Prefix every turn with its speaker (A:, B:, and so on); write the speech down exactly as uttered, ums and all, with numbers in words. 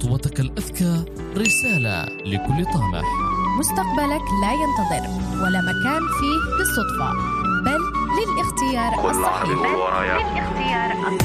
A: خطوتك الأذكى رسالة لكل طامح.
B: مستقبلك لا ينتظر ولا مكان فيه للصدفة، بل للاختيار الصحيح.